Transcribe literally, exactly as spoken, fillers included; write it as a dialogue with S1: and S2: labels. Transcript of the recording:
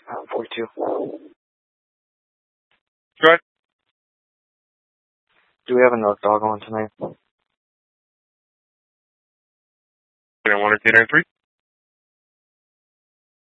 S1: Uh, forty-two.
S2: Go ahead.
S1: Do we have another dog on tonight?
S2: One or two, three.